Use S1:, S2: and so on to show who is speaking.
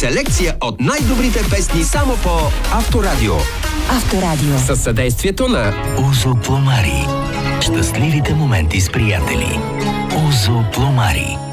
S1: селекция от най-добрите песни само по Авторадио.
S2: Авторадио.
S1: Със съдействието на
S3: Узо Пломари. Щастливите моменти с приятели. Узо Пломари.